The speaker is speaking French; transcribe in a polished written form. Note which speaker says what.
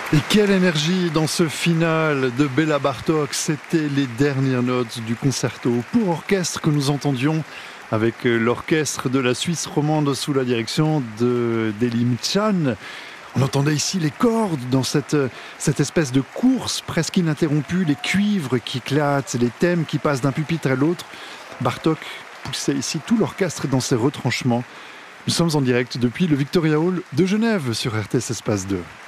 Speaker 1: Et quelle énergie dans ce final de Béla Bartók. C'était les dernières notes du concerto pour orchestre que nous entendions avec l'orchestre de la Suisse romande sous la direction d'Eli Michan. On entendait ici les cordes dans cette espèce de course presque ininterrompue, les cuivres qui éclatent, les thèmes qui passent d'un pupitre à l'autre. Bartók poussait ici tout l'orchestre dans ses retranchements. Nous sommes en direct depuis le Victoria Hall de Genève sur RTS Espace 2.